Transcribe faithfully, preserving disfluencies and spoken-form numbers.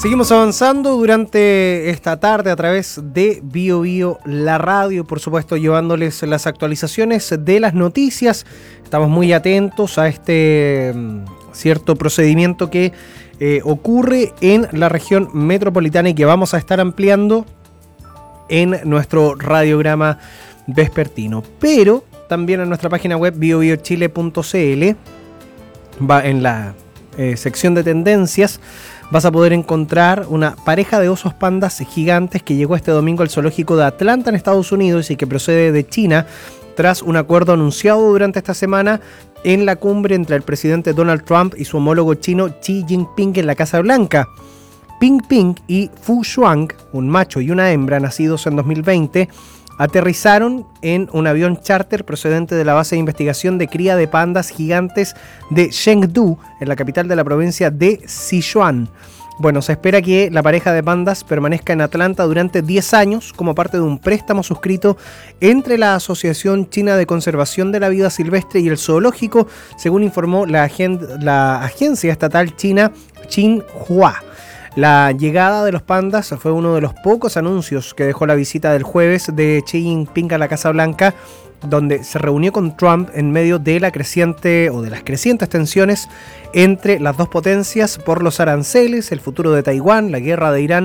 Seguimos avanzando durante esta tarde a través de Bio Bio, la radio, por supuesto llevándoles las actualizaciones de las noticias. Estamos muy atentos a este cierto procedimiento que eh, ocurre en la región metropolitana y que vamos a estar ampliando en nuestro radiograma vespertino. Pero también en nuestra página web bio bio chile punto c l, va en la eh, sección de tendencias, vas a poder encontrar una pareja de osos pandas gigantes que llegó este domingo al zoológico de Atlanta en Estados Unidos y que procede de China tras un acuerdo anunciado durante esta semana en la cumbre entre el presidente Donald Trump y su homólogo chino Xi Jinping en la Casa Blanca. Ping Ping y Fu Shuang, un macho y una hembra nacidos en dos mil veinte, aterrizaron en un avión charter procedente de la base de investigación de cría de pandas gigantes de Chengdu, en la capital de la provincia de Sichuan. Bueno, se espera que la pareja de pandas permanezca en Atlanta durante diez años como parte de un préstamo suscrito entre la Asociación China de Conservación de la Vida Silvestre y el zoológico, según informó la, agen- la agencia estatal china Xinhua. La llegada de los pandas fue uno de los pocos anuncios que dejó la visita del jueves de Xi Jinping a la Casa Blanca, donde se reunió con Trump en medio de la creciente o de las crecientes tensiones entre las dos potencias por los aranceles, el futuro de Taiwán, la guerra de Irán